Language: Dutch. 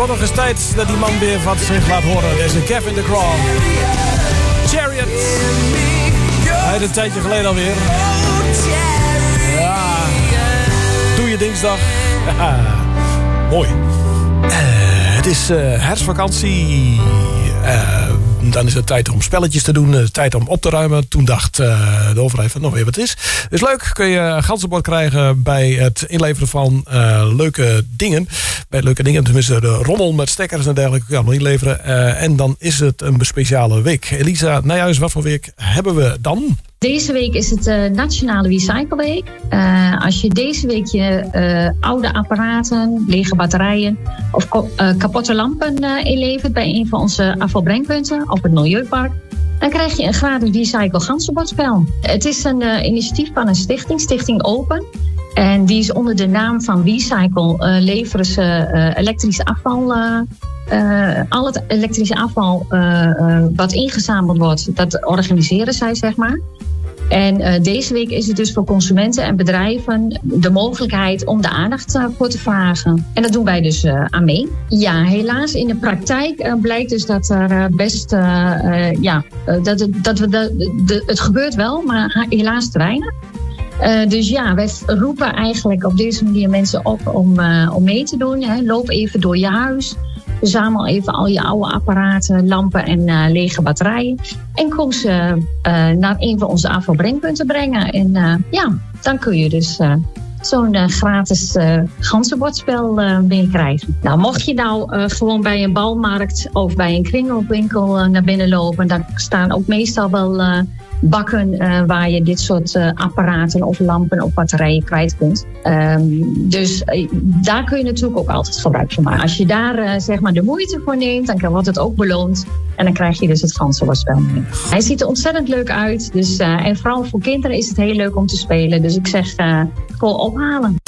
wordt nog eens tijd dat die man weer wat zich laat horen. Deze Kevin de Crown. Chariot. Hij had een tijdje geleden alweer. Ja. Doe je dinsdag. Mooi. Het is herfstvakantie. Dan is het tijd om spelletjes te doen. Tijd om op te ruimen. Toen dacht de overheid van nog weer wat is. Dus leuk. Kun je een ganzenbord krijgen bij het inleveren van leuke dingen. Bij leuke dingen. Tenminste de rommel met stekkers en dergelijke. Kun je allemaal inleveren. En dan is het een speciale week. Elisa Nijhuis, wat voor week hebben we dan? Deze week is het Nationale Recycleweek. Als je deze week je oude apparaten, lege batterijen of kapotte lampen inlevert bij een van onze afvalbrengpunten op het Milieupark, dan krijg je een gratis recycle ganzenbordspel. Het is een initiatief van een stichting, Stichting Open. En die is onder de naam van Recycle leveren ze elektrisch afval. Al het elektrische afval wat ingezameld wordt, dat organiseren zij, zeg maar. En deze week is het dus voor consumenten en bedrijven de mogelijkheid om de aandacht voor te vragen. En dat doen wij dus aan mee. Ja, helaas in de praktijk blijkt dus dat er best, het gebeurt wel, maar helaas te weinig. Dus ja, wij roepen eigenlijk op deze manier mensen op om mee te doen. Hè. Loop even door je huis. Verzamel even al je oude apparaten, lampen en lege batterijen. En kom ze naar een van onze afvalbrengpunten brengen. En dan kun je dus zo'n gratis ganzenbordspel binnenkrijgen. Nou, mocht je nou gewoon bij een balmarkt of bij een kringloopwinkel naar binnen lopen, dan staan ook meestal wel bakken waar je dit soort apparaten of lampen of batterijen kwijt kunt. Dus daar kun je natuurlijk ook altijd gebruik van maken. Als je daar zeg maar de moeite voor neemt, dan wordt het ook beloond. En dan krijg je dus het ganzenbordspel mee. Hij ziet er ontzettend leuk uit. Dus, en vooral voor kinderen is het heel leuk om te spelen. Dus ik zeg, gewoon ophalen.